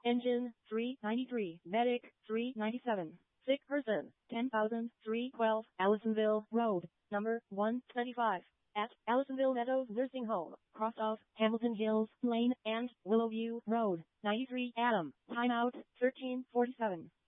Engine 393, Medic 397. Sick person 10,312 Allisonville Road, number 125. At Allisonville Meadows Nursing Home, cross off Hamilton Hills Lane and Willowview Road, 93 Adam. Timeout 1347.